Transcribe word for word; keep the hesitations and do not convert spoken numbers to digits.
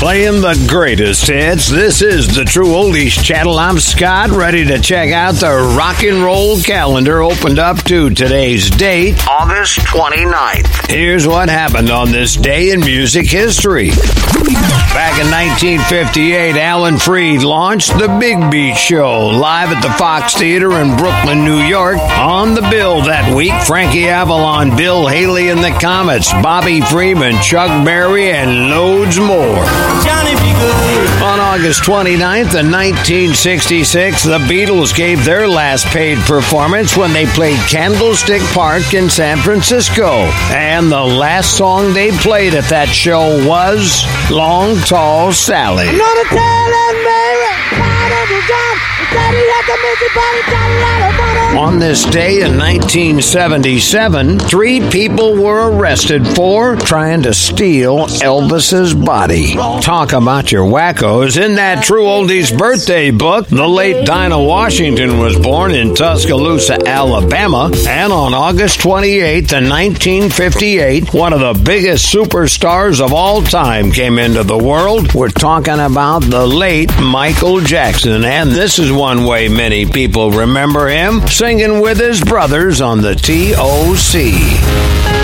Playing the greatest hits. This is the True Oldies Channel. I'm Scott, ready to check out the rock and roll calendar opened up to today's date, August twenty-ninth. Here's what happened on this day in music history. Back in nineteen fifty-eight, Alan Freed launched the Big Beat Show live at the Fox Theater in Brooklyn, New York. On the bill that week, Frankie Avalon, Bill Haley and the Comets, Bobby Freeman, Chuck Berry, and loads more. Johnny be good. On August twenty-ninth in nineteen sixty-six, the Beatles gave their last paid performance when they played Candlestick Park in San Francisco. And the last song they played at that show was Long Tall Sally. I'm gonna tell that Mary, part of the job, that he had the busy body, got a lot of money. On this day in nineteen seventy-seven, three people were arrested for trying to steal Elvis's body. Talk about your wackos. In that True Oldies birthday book, the late Dinah Washington was born in Tuscaloosa, Alabama, and on August twenty-eighth in nineteen fifty-eight, one of the biggest superstars of all time came into the world. We're talking about the late Michael Jackson, and this is one way many people remember him, singing with his brothers on the T O C.